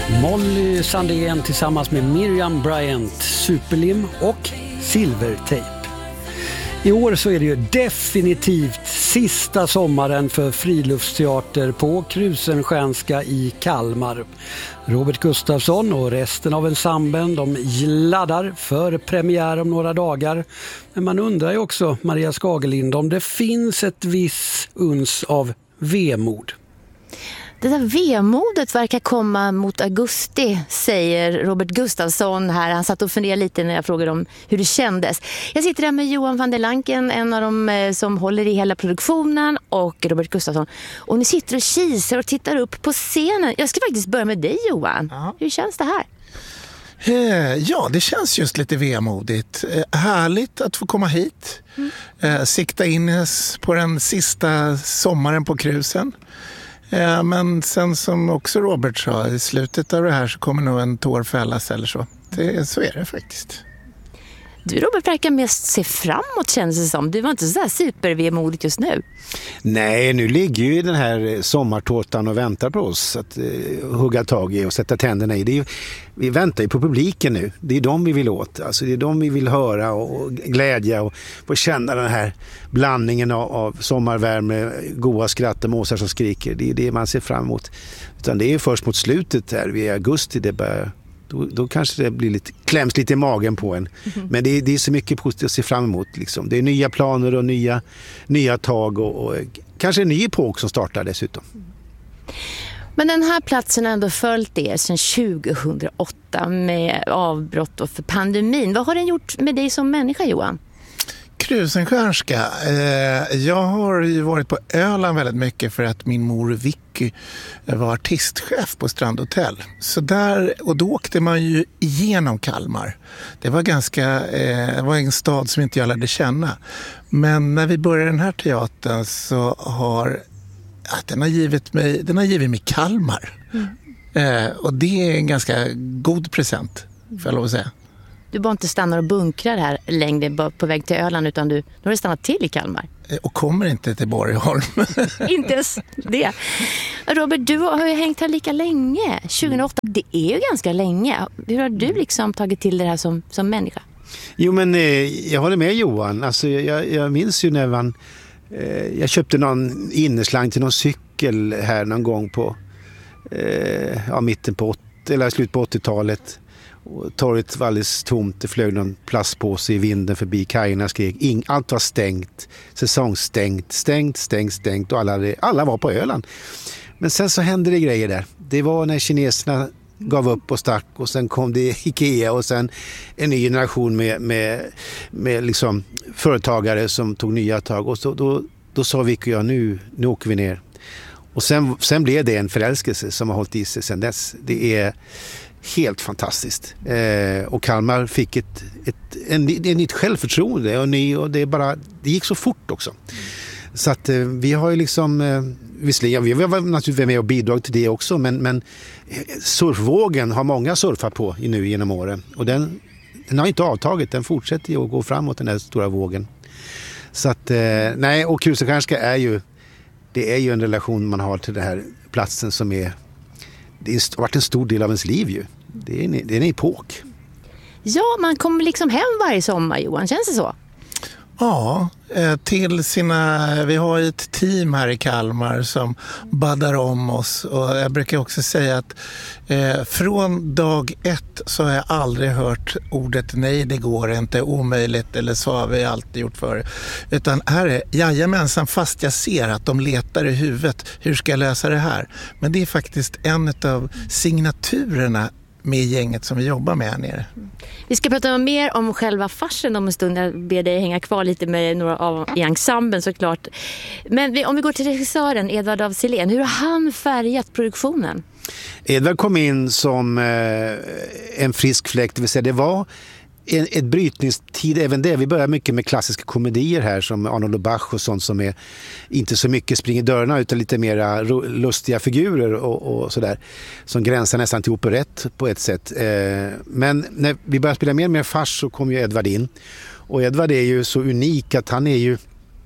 Molly Sandén tillsammans med Miriam Bryant, Superlim och Silvertejp. I år så är det ju definitivt sista sommaren för friluftsteater på Krusenstjärnska i Kalmar. Robert Gustafsson och resten av ensemblen, de laddar för premiär om några dagar. Men man undrar ju också, Maria Skagelind, om det finns ett viss uns av vemod. Det där vemodet verkar komma mot augusti, säger Robert Gustafsson här. Han satt och funderade lite när jag frågade om hur det kändes. Jag sitter där med Johan van der Lanken, en av dem som håller i hela produktionen, och Robert Gustafsson. Och ni sitter och kisar och tittar upp på scenen. Jag ska faktiskt börja med dig, Johan. Ja. Hur känns det här? Ja, det känns just lite vemodigt. Härligt att få komma hit. Sikta in på den sista sommaren på Krusen. Men sen som också Robert sa, i slutet av det här så kommer nog en tår fällas eller så. Så är det faktiskt. Du, Robert, verkar mest se framåt, känns det som. Du var inte så där supervemodigt just nu. Nej, nu ligger ju den här sommartårtan och väntar på oss att hugga tag i och sätta tänderna i. Vi väntar ju på publiken nu. Det är dem vi vill åt. Alltså det är dem vi vill höra och glädja och få känna den här blandningen av sommarvärme, goa skratt och måsar som skriker. Det är det man ser fram emot. Utan det är först mot slutet här, vid augusti, det börjar. Då kanske det blir kläms lite i magen på en. Men det är så mycket positivt att se fram emot. Liksom. Det är nya planer och nya tag och kanske en ny epok som startar dessutom. Men den här platsen har ändå följt er sedan 2008 med avbrott och för pandemin. Vad har den gjort med dig som människa, Johan? Krusenstjärnska. Jag har ju varit på Öland väldigt mycket för att min mor Vicky var artistchef på Strandhotell. Så där, och då åkte man ju igenom Kalmar. Det var en stad som inte jag lärde känna. Men när vi började den här teatern så har den har givit mig Kalmar. Och det är en ganska god present, får jag lov att säga. Du bara inte stannar och bunkrar här längre på väg till Öland, utan nu har du stannat till i Kalmar. Och kommer inte till Borgholm. Inte ens det. Robert, du har ju hängt här lika länge. 2008, det är ju ganska länge. Hur har du liksom tagit till det här som människa? Jo, men jag håller med Johan. Alltså, jag minns ju när jag köpte någon innerslang till någon cykel här någon gång på mitten på slut på 80-talet. Och torget var alldeles tomt, det flög någon plastpåse i vinden förbi kajerna, skrek. Allt var stängt, stängt och alla var på Öland. Men sen så hände det grejer där. Det var när kineserna gav upp och stack, och sen kom det Ikea och sen en ny generation med liksom företagare som tog nya tag. Och så, då sa Vicky och jag, nu åker vi ner. Och sen blev det en förälskelse som har hållit i sig sen dess. Det är helt fantastiskt. Och Kalmar fick ett nytt självförtroende och det gick så fort också. Så att vi har ju liksom visserligen, vi var naturligtvis med och bidrag till det också, men surfvågen har många surfat på nu genom åren, och den har inte avtagit, den fortsätter ju att gå framåt, den här stora vågen. Så att och Krusenstjärnska är ju en relation man har till den här platsen som det har varit en stor del av ens liv ju. Det är en epok. Ja, man kommer liksom hem varje sommar, Johan. Känns det så? Ja, vi har ett team här i Kalmar som baddar om oss, och jag brukar också säga att från dag 1 så har jag aldrig hört ordet nej, det går inte, omöjligt, eller så har vi alltid gjort för. Utan här är jajamensan, fast jag ser att de letar i huvudet, hur ska jag lösa det här? Men det är faktiskt en av signaturerna med gänget som vi jobbar med här nere. Vi ska prata mer om själva farsen om en stund. Jag ber dig hänga kvar lite med några i ensemblen såklart. Men om vi går till regissören Edvard af Sillén, hur har han färgat produktionen? Edvard kom in som en frisk fläkt, det vill säga det var ett brytningstid även det. Vi börjar mycket med klassiska komedier här som Arnold och Bach och sånt som är inte så mycket springer dörrarna utan lite mera lustiga figurer och sådär som gränsar nästan till operett på ett sätt. Men när vi börjar spela mer och mer fars så kom ju Edvard in, och Edvard är ju så unik att han är ju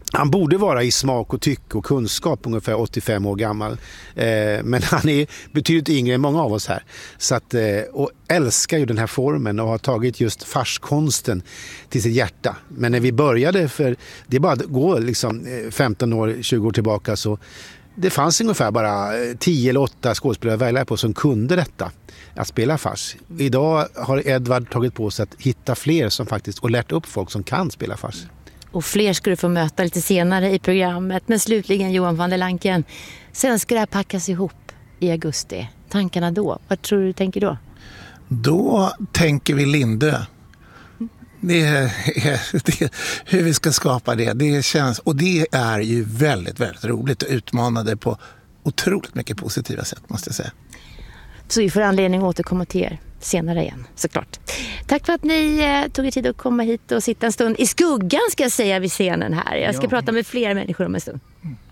Han borde vara i smak och tycke och kunskap ungefär 85 år gammal. Men han är betydligt yngre än många av oss här. Så att, och älskar ju den här formen och har tagit just farskonsten till sitt hjärta. Men när vi började, för det är bara att gå liksom 15 år, 20 år tillbaka, så det fanns ungefär bara 10 eller 8 skådespelare att välja på som kunde detta, att spela fars. Idag har Edvard tagit på sig att hitta fler som faktiskt, och lärt upp folk som kan spela fars. Och fler ska du få möta lite senare i programmet. Men slutligen, Johan van der Lancken, sen ska det här packas ihop i augusti. Tankarna då? Vad tror du tänker då? Då tänker vi Lindö. Det är hur vi ska skapa det. Det känns, och det är ju väldigt, väldigt roligt och utmanande på otroligt mycket positiva sätt, måste jag säga. Så vi får anledning att återkomma till er senare igen, såklart. Tack för att ni tog er tid att komma hit och sitta en stund i skuggan, ska jag säga, vid scenen här. Jag ska prata med fler människor om en stund.